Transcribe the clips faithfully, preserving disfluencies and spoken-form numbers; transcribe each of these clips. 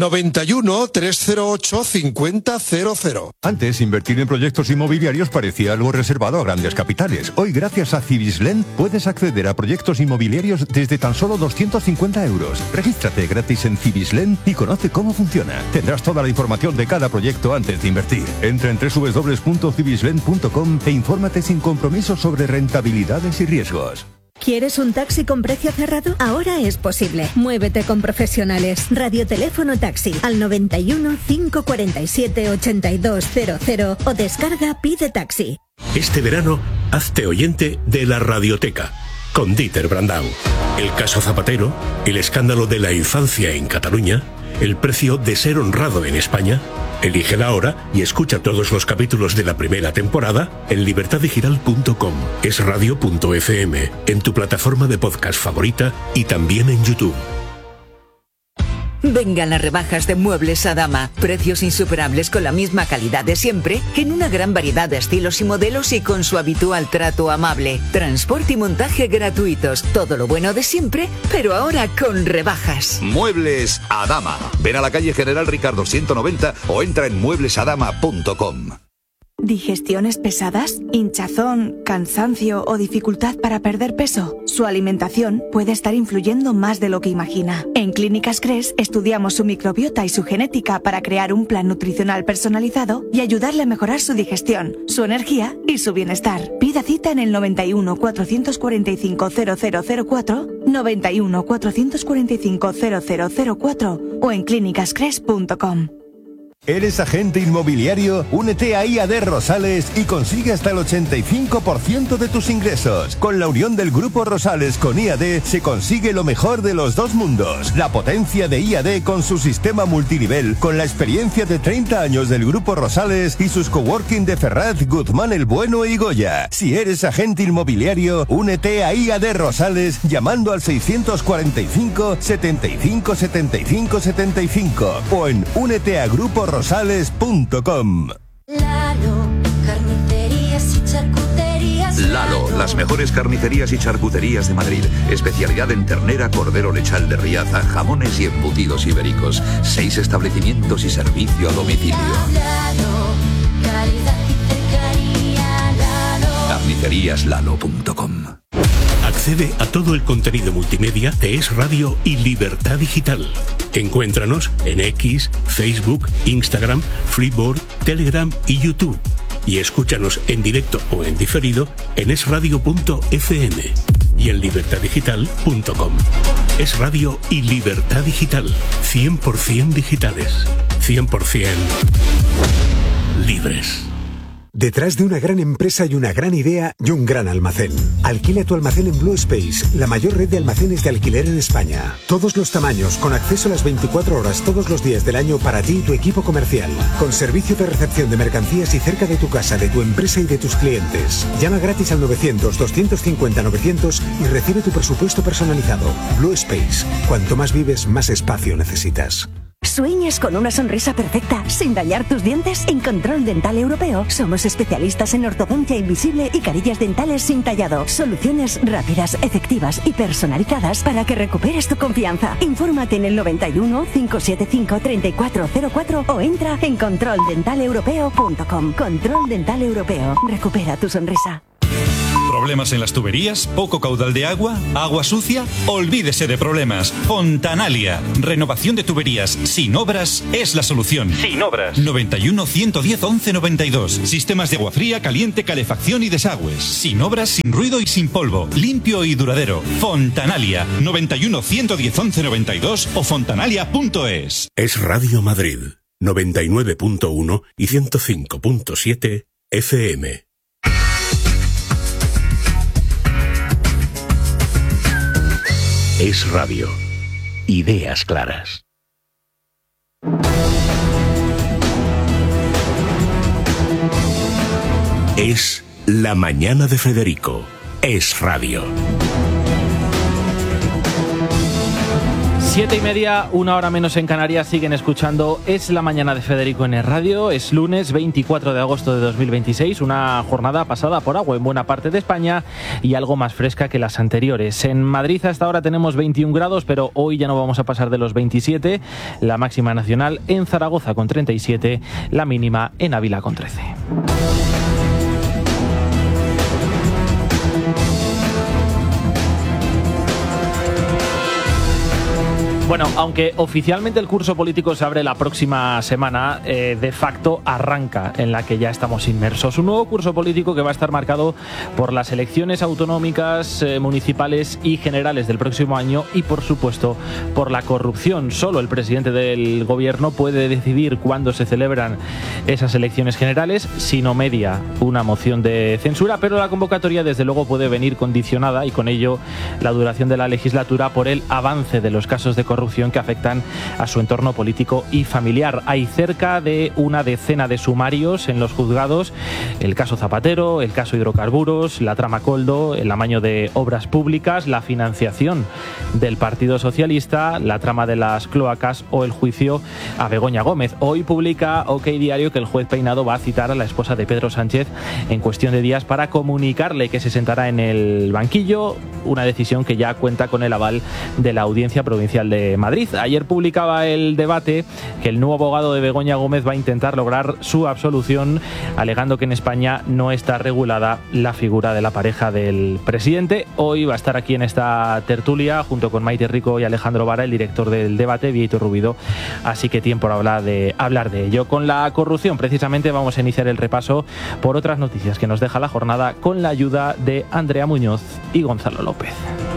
noventa y uno, trescientos ocho, cincuenta cero cero. Antes, invertir en proyectos inmobiliarios parecía algo reservado a grandes capitales. Hoy, gracias a Cibislen, puedes acceder a proyectos inmobiliarios desde tan solo doscientos cincuenta euros. Regístrate gratis en Cibislen y conoce cómo funciona. Tendrás toda la información de cada proyecto antes de invertir. Entra en doble u doble u doble u punto cibislen punto com e infórmate sin compromiso sobre rentabilidades y riesgos. ¿Quieres un taxi con precio cerrado? Ahora es posible. Muévete con profesionales. Radioteléfono taxi al noventa y uno, cinco cuarenta y siete, ochenta y dos cero cero o descarga Pide Taxi. Este verano, hazte oyente de la Radioteca con Dieter Brandau. El caso Zapatero, el escándalo de la infancia en Cataluña, el precio de ser honrado en España. Elígela ahora y escucha todos los capítulos de la primera temporada en libertad digital punto com, esradio punto efe eme, en tu plataforma de podcast favorita y también en YouTube. Vengan las rebajas de Muebles Adama. Precios insuperables con la misma calidad de siempre, en una gran variedad de estilos y modelos y con su habitual trato amable. Transporte y montaje gratuitos. Todo lo bueno de siempre, pero ahora con rebajas. Muebles Adama. Ven a la calle General Ricardo ciento noventa o entra en muebles adama punto com. ¿Digestiones pesadas? ¿Hinchazón, cansancio o dificultad para perder peso? Su alimentación puede estar influyendo más de lo que imagina. En Clínicas Cres estudiamos su microbiota y su genética para crear un plan nutricional personalizado y ayudarle a mejorar su digestión, su energía y su bienestar. Pida cita en el noventa y uno, cuatrocientos cuarenta y cinco, cero cero cero cuatro, noventa y uno, cuatrocientos cuarenta y cinco, cero cero cero cuatro o en clínicas cres punto com. ¿Eres agente inmobiliario? Únete a I A D Rosales y consigue hasta el ochenta y cinco por ciento de tus ingresos. Con la unión del Grupo Rosales con I A D se consigue lo mejor de los dos mundos. La potencia de I A D con su sistema multinivel, con la experiencia de treinta años del Grupo Rosales y sus coworking de Ferraz, Guzmán el Bueno y Goya. Si eres agente inmobiliario, únete a I A D Rosales llamando al seiscientos cuarenta y cinco, setenta y cinco, setenta y cinco, setenta y cinco o en únete a grupo rosales punto com. Lalo, carnicerías y charcuterías. Lalo, las mejores carnicerías y charcuterías de Madrid. Especialidad en ternera, cordero lechal de Riaza, jamones y embutidos ibéricos. Seis establecimientos y servicio a domicilio. Lalo, calidad y cercanía. Lalo. carnicerías lalo punto com. Accede a todo el contenido multimedia de Es Radio y Libertad Digital. Encuéntranos en X, Facebook, Instagram, Freeboard, Telegram y YouTube. Y escúchanos en directo o en diferido en esradio punto efe eme y en libertad digital punto com. Es Radio y Libertad Digital. cien por ciento digitales. cien por ciento libres. Detrás de una gran empresa hay una gran idea y un gran almacén. Alquila tu almacén en Blue Space, la mayor red de almacenes de alquiler en España. Todos los tamaños, con acceso a las veinticuatro horas todos los días del año para ti y tu equipo comercial. Con servicio de recepción de mercancías y cerca de tu casa, de tu empresa y de tus clientes. Llama gratis al novecientos, doscientos cincuenta, novecientos y recibe tu presupuesto personalizado. Blue Space. Cuanto más vives, más espacio necesitas. ¿Sueñas con una sonrisa perfecta sin dañar tus dientes? En Control Dental Europeo somos especialistas en ortodoncia invisible y carillas dentales sin tallado. Soluciones rápidas, efectivas y personalizadas para que recuperes tu confianza. Infórmate en el noventa y uno, cinco siete cinco, treinta y cuatro cero cuatro o entra en control dental europeo punto com. Control Dental Europeo. Recupera tu sonrisa. ¿Problemas en las tuberías? ¿Poco caudal de agua? ¿Agua sucia? Olvídese de problemas. Fontanalia. Renovación de tuberías sin obras es la solución. Sin obras. noventa y uno, ciento diez, once noventa y dos. Sistemas de agua fría, caliente, calefacción y desagües. Sin obras, sin ruido y sin polvo. Limpio y duradero. Fontanalia. noventa y uno, ciento diez, once noventa y dos o fontanalia punto es. Es Radio Madrid. noventa y nueve punto uno y ciento cinco punto siete efe eme. Es Radio. Ideas claras. Es La Mañana de Federico. Es Radio. Siete y media, una hora menos en Canarias, siguen escuchando Es la mañana de Federico en el radio. Es lunes veinticuatro de agosto de dos mil veintiséis, una jornada pasada por agua en buena parte de España y algo más fresca que las anteriores. En Madrid hasta ahora tenemos veintiún grados, pero hoy ya no vamos a pasar de los veintisiete. La máxima nacional en Zaragoza con treinta y siete, la mínima en Ávila con trece. Bueno, aunque oficialmente el curso político se abre la próxima semana, eh, de facto arranca en la que ya estamos inmersos. Un nuevo curso político que va a estar marcado por las elecciones autonómicas, eh, municipales y generales del próximo año y, por supuesto, por la corrupción. Solo el presidente del gobierno puede decidir cuándo se celebran esas elecciones generales, si no media una moción de censura, pero la convocatoria desde luego puede venir condicionada y con ello la duración de la legislatura por el avance de los casos de corrupción que afectan a su entorno político y familiar. Hay cerca de una decena de sumarios en los juzgados: el caso Zapatero, el caso hidrocarburos, la trama Coldo, el amaño de obras públicas, la financiación del Partido Socialista, la trama de las cloacas o el juicio a Begoña Gómez. Hoy publica OK Diario que el juez Peinado va a citar a la esposa de Pedro Sánchez en cuestión de días para comunicarle que se sentará en el banquillo, una decisión que ya cuenta con el aval de la Audiencia Provincial de Madrid. Ayer publicaba El Debate que el nuevo abogado de Begoña Gómez va a intentar lograr su absolución, alegando que en España no está regulada la figura de la pareja del presidente. Hoy va a estar aquí en esta tertulia junto con Maite Rico y Alejandro Vara, el director del Debate, Vieito Rubido, así que tiempo para hablar de, hablar de ello. Con la corrupción, precisamente, vamos a iniciar el repaso por otras noticias que nos deja la jornada con la ayuda de Andrea Muñoz y Gonzalo López.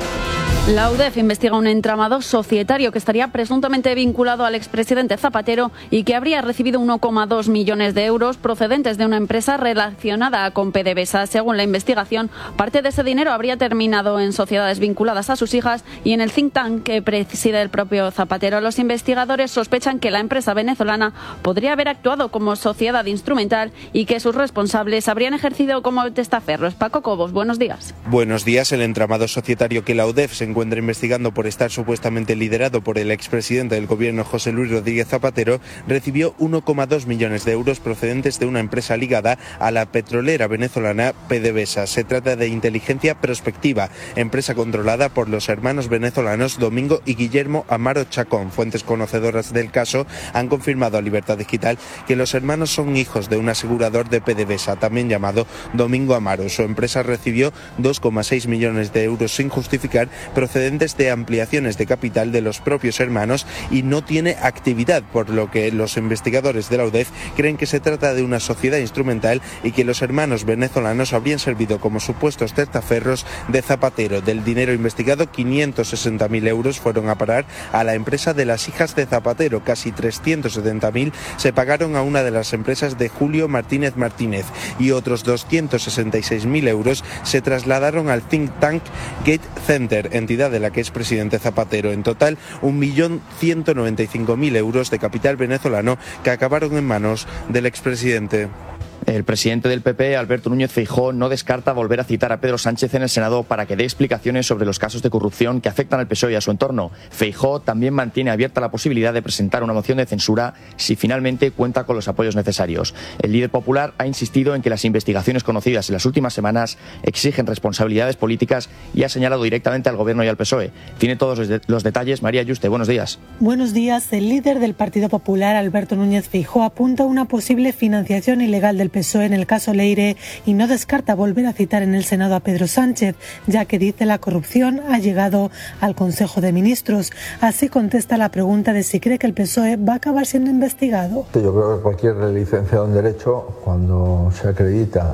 La U D E F investiga un entramado societario que estaría presuntamente vinculado al expresidente Zapatero y que habría recibido uno coma dos millones de euros procedentes de una empresa relacionada con PDVSA. Según la investigación, parte de ese dinero habría terminado en sociedades vinculadas a sus hijas y en el think tank que preside el propio Zapatero. Los investigadores sospechan que la empresa venezolana podría haber actuado como sociedad instrumental y que sus responsables habrían ejercido como testaferros. Paco Cobos, buenos días. Buenos días. El entramado societario que la U D E F se encuentra investigando por estar supuestamente liderado por el expresidente del gobierno José Luis Rodríguez Zapatero recibió uno coma dos millones de euros procedentes de una empresa ligada a la petrolera venezolana PDVSA. Se trata de Inteligencia Prospectiva, empresa controlada por los hermanos venezolanos Domingo y Guillermo Amaro Chacón. Fuentes conocedoras del caso han confirmado a Libertad Digital que los hermanos son hijos de un asegurador de PDVSA, también llamado Domingo Amaro. Su empresa recibió dos coma seis millones de euros sin justificar, procedentes de ampliaciones de capital de los propios hermanos, y no tiene actividad, por lo que los investigadores de la U D E F creen que se trata de una sociedad instrumental y que los hermanos venezolanos habrían servido como supuestos testaferros de Zapatero. Del dinero investigado, quinientos sesenta mil euros fueron a parar a la empresa de las hijas de Zapatero. Casi trescientos setenta mil se pagaron a una de las empresas de Julio Martínez Martínez y otros doscientos sesenta y seis mil euros se trasladaron al think tank Gate Center, entidad de la que es presidente Zapatero. En total, un millón ciento noventa y cinco mil euros de capital venezolano que acabaron en manos del expresidente. El presidente del P P, Alberto Núñez Feijóo, no descarta volver a citar a Pedro Sánchez en el Senado para que dé explicaciones sobre los casos de corrupción que afectan al P S O E y a su entorno. Feijóo también mantiene abierta la posibilidad de presentar una moción de censura si finalmente cuenta con los apoyos necesarios. El líder popular ha insistido en que las investigaciones conocidas en las últimas semanas exigen responsabilidades políticas y ha señalado directamente al Gobierno y al P S O E. Tiene todos los, de- los detalles María Yuste. Buenos días. Buenos días. El líder del Partido Popular, Alberto Núñez Feijóo, apunta a una posible financiación ilegal del P S O E en el caso Leire y no descarta volver a citar en el Senado a Pedro Sánchez, ya que dice la corrupción ha llegado al Consejo de Ministros. Así contesta la pregunta de si cree que el P S O E va a acabar siendo investigado. Yo creo que cualquier licenciado en Derecho, cuando se acredita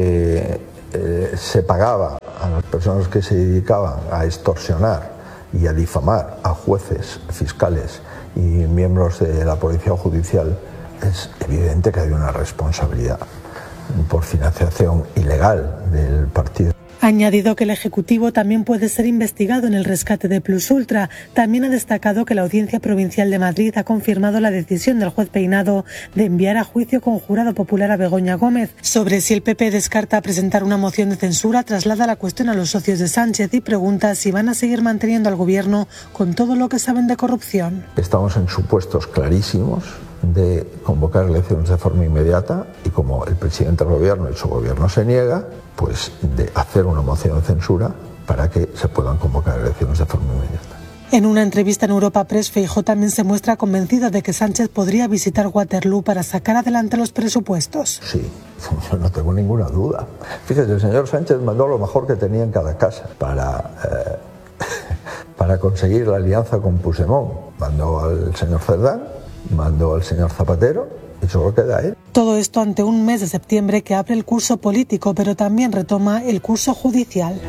que eh, se pagaba a las personas que se dedicaban a extorsionar y a difamar a jueces, fiscales y miembros de la Policía Judicial, es evidente que hay una responsabilidad por financiación ilegal del partido. Ha añadido que el Ejecutivo también puede ser investigado en el rescate de Plus Ultra. También ha destacado que la Audiencia Provincial de Madrid ha confirmado la decisión del juez Peinado de enviar a juicio con jurado popular a Begoña Gómez. Sobre si el P P descarta presentar una moción de censura, traslada la cuestión a los socios de Sánchez y pregunta si van a seguir manteniendo al Gobierno con todo lo que saben de corrupción. Estamos en supuestos clarísimos de convocar elecciones de forma inmediata y como el presidente del Gobierno y su Gobierno se niega, pues de hacer una moción de censura para que se puedan convocar elecciones de forma inmediata. En una entrevista en Europa Press, Feijóo también se muestra convencido de que Sánchez podría visitar Waterloo para sacar adelante los presupuestos. Sí, yo no tengo ninguna duda. Fíjese, el señor Sánchez mandó lo mejor que tenía en cada casa para, eh, para conseguir la alianza con Puigdemont. Mandó al señor Cerdán, mandó al señor Zapatero y solo queda él. Todo esto ante un mes de septiembre que abre el curso político, pero también retoma el curso judicial.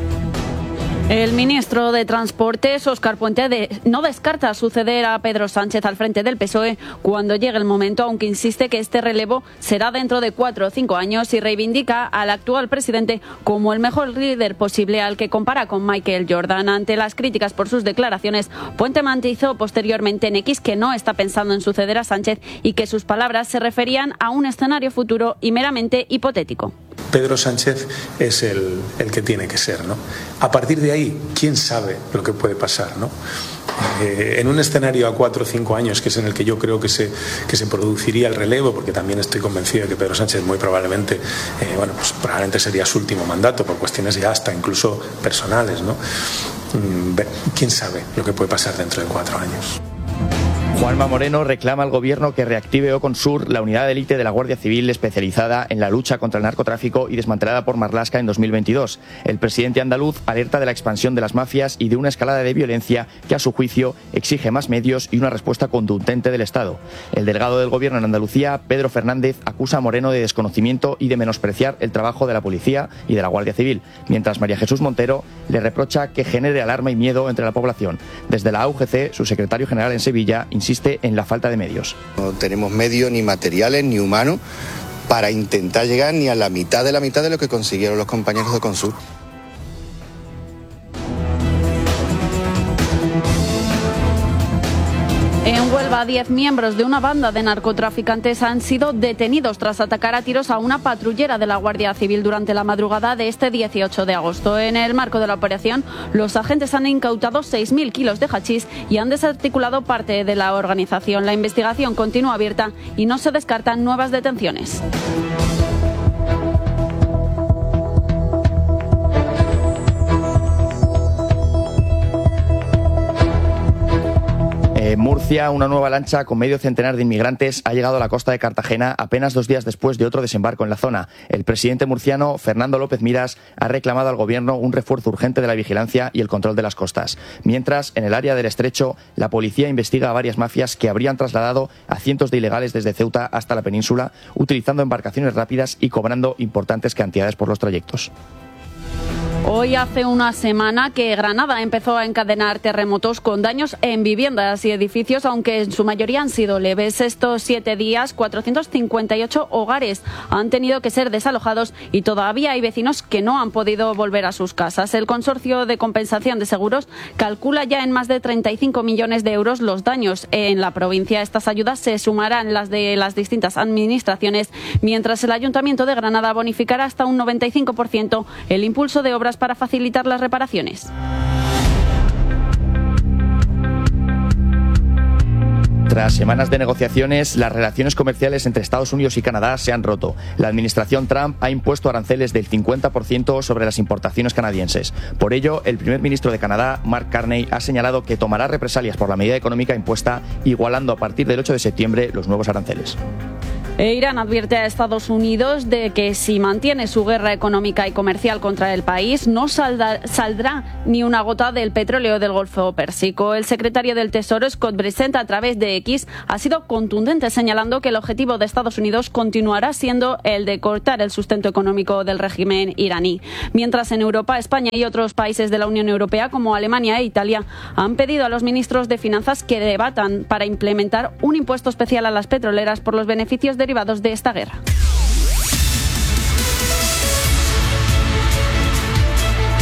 El ministro de Transportes, Óscar Puente, de, no descarta suceder a Pedro Sánchez al frente del P S O E cuando llegue el momento, aunque insiste que este relevo será dentro de cuatro o cinco años y reivindica al actual presidente como el mejor líder posible, al que compara con Michael Jordan. Ante las críticas por sus declaraciones, Puente matizó posteriormente en X que no está pensando en suceder a Sánchez y que sus palabras se referían a un escenario futuro y meramente hipotético. Pedro Sánchez es el, el que tiene que ser, ¿no? A partir de ahí, ¿quién sabe lo que puede pasar, ¿no? Eh, en un escenario a cuatro o cinco años, que es en el que yo creo que se, que se produciría el relevo, porque también estoy convencido de que Pedro Sánchez muy probablemente, eh, bueno, pues probablemente sería su último mandato, por cuestiones ya hasta incluso personales, ¿no? ¿Quién sabe lo que puede pasar dentro de cuatro años? Juanma Moreno reclama al Gobierno que reactive Oconsur, la unidad de élite de la Guardia Civil especializada en la lucha contra el narcotráfico y desmantelada por Marlaska en dos mil veintidós. El presidente andaluz alerta de la expansión de las mafias y de una escalada de violencia que, a su juicio, exige más medios y una respuesta contundente del Estado. El delegado del Gobierno en Andalucía, Pedro Fernández, acusa a Moreno de desconocimiento y de menospreciar el trabajo de la Policía y de la Guardia Civil, mientras María Jesús Montero le reprocha que genere alarma y miedo entre la población. Desde la A U G C, su secretario general en Sevilla insiste en la falta de medios. No tenemos medios ni materiales ni humanos para intentar llegar ni a la mitad de la mitad de lo que consiguieron los compañeros de Oconsur. En Huelva, diez miembros de una banda de narcotraficantes han sido detenidos tras atacar a tiros a una patrullera de la Guardia Civil durante la madrugada de este dieciocho de agosto. En el marco de la operación, los agentes han incautado seis mil kilos de hachís y han desarticulado parte de la organización. La investigación continúa abierta y no se descartan nuevas detenciones. En Murcia, una nueva lancha con medio centenar de inmigrantes ha llegado a la costa de Cartagena apenas dos días después de otro desembarco en la zona. El presidente murciano, Fernando López Miras, ha reclamado al Gobierno un refuerzo urgente de la vigilancia y el control de las costas. Mientras, en el área del Estrecho, la policía investiga a varias mafias que habrían trasladado a cientos de ilegales desde Ceuta hasta la península, utilizando embarcaciones rápidas y cobrando importantes cantidades por los trayectos. Hoy hace una semana que Granada empezó a encadenar terremotos con daños en viviendas y edificios, aunque en su mayoría han sido leves. Estos siete días, cuatrocientos cincuenta y ocho hogares han tenido que ser desalojados y todavía hay vecinos que no han podido volver a sus casas. El Consorcio de Compensación de Seguros calcula ya en más de treinta y cinco millones de euros los daños en la provincia. Estas ayudas se sumarán las de las distintas administraciones, mientras el Ayuntamiento de Granada bonificará hasta un noventa y cinco por ciento el impulso de obras para facilitar las reparaciones. Tras semanas de negociaciones, las relaciones comerciales entre Estados Unidos y Canadá se han roto. La administración Trump ha impuesto aranceles del cincuenta por ciento sobre las importaciones canadienses. Por ello, el primer ministro de Canadá, Mark Carney, ha señalado que tomará represalias por la medida económica impuesta, igualando a partir del ocho de septiembre los nuevos aranceles. E Irán advierte a Estados Unidos de que si mantiene su guerra económica y comercial contra el país, no saldrá, saldrá ni una gota del petróleo del Golfo Pérsico. El secretario del Tesoro, Scott Bessent, a través de X, ha sido contundente señalando que el objetivo de Estados Unidos continuará siendo el de cortar el sustento económico del régimen iraní. Mientras en Europa, España y otros países de la Unión Europea, como Alemania e Italia, han pedido a los ministros de Finanzas que debatan para implementar un impuesto especial a las petroleras por los beneficios de derivados de esta guerra.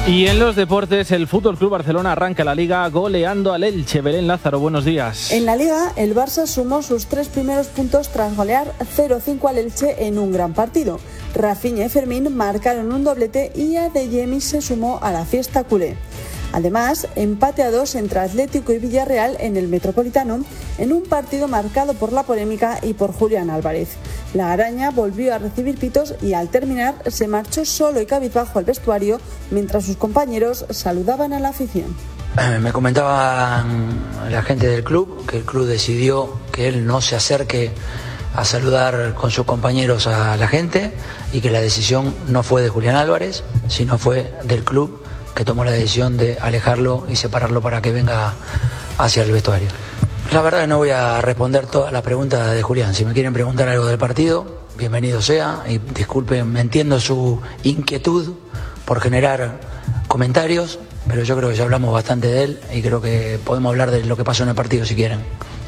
Y en los deportes, el F C Barcelona arranca la Liga goleando al Elche. Belén Lázaro, buenos días. En la Liga, el Barça sumó sus tres primeros puntos tras golear cero cinco al Elche en un gran partido. Rafinha y Fermín marcaron un doblete y Adeyemi se sumó a la fiesta culé. Además, empate a dos entre Atlético y Villarreal en el Metropolitano, en un partido marcado por la polémica y por Julián Álvarez. La araña volvió a recibir pitos y al terminar se marchó solo y cabizbajo al vestuario mientras sus compañeros saludaban a la afición. Me comentaban la gente del club que el club decidió que él no se acerque a saludar con sus compañeros a la gente y que la decisión no fue de Julián Álvarez, sino fue del club, que tomó la decisión de alejarlo y separarlo para que venga hacia el vestuario. La verdad que no voy a responder todas las preguntas de Julián. Si me quieren preguntar algo del partido, bienvenido sea. Y disculpen, me entiendo su inquietud por generar comentarios, pero yo creo que ya hablamos bastante de él y creo que podemos hablar de lo que pasó en el partido si quieren.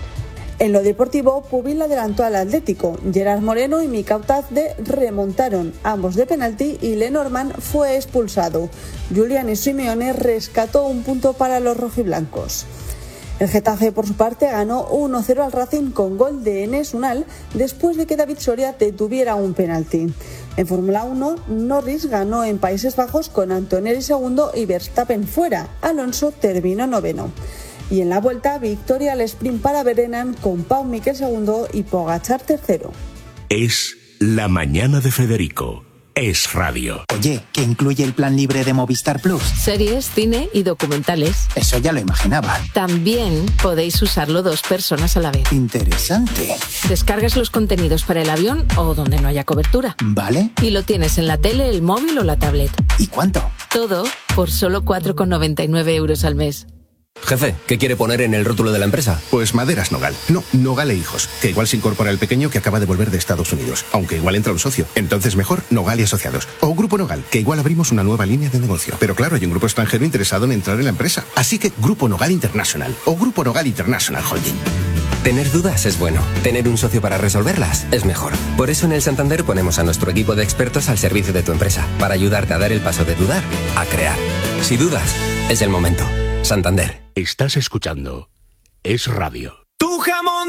En lo deportivo, Pubil adelantó al Atlético. Gerard Moreno y Mika Outazde remontaron, ambos de penalti, y Lenormand fue expulsado. Giuliano Simeone rescató un punto para los rojiblancos. El Getafe, por su parte, ganó uno cero al Racing con gol de Enes Unal después de que David Soria detuviera un penalti. En Fórmula uno, Norris ganó en Países Bajos con Antonelli segundo y Verstappen fuera. Alonso terminó noveno. Y en la vuelta, victoria al sprint para Berenan con Pau Miquel segundo y Pogačar tercero. Es La Mañana de Federico. Es radio. Oye, ¿qué incluye el plan libre de Movistar Plus? Series, cine y documentales. Eso ya lo imaginaba. También podéis usarlo dos personas a la vez. Interesante. Descargas los contenidos para el avión o donde no haya cobertura. Vale. Y lo tienes en la tele, el móvil o la tablet. ¿Y cuánto? Todo por solo cuatro con noventa y nueve euros al mes. Jefe, ¿qué quiere poner en el rótulo de la empresa? Pues Maderas Nogal. No, Nogal e Hijos. Que igual se incorpora el pequeño que acaba de volver de Estados Unidos. Aunque igual entra un socio. Entonces mejor Nogal y Asociados. O Grupo Nogal, que igual abrimos una nueva línea de negocio. Pero claro, hay un grupo extranjero interesado en entrar en la empresa. Así que Grupo Nogal International. O Grupo Nogal International Holding. Tener dudas es bueno. Tener un socio para resolverlas es mejor. Por eso en el Santander ponemos a nuestro equipo de expertos al servicio de tu empresa. Para ayudarte a dar el paso de dudar a crear. Si dudas, es el momento. Santander. Estás escuchando Es Radio. Tu jamón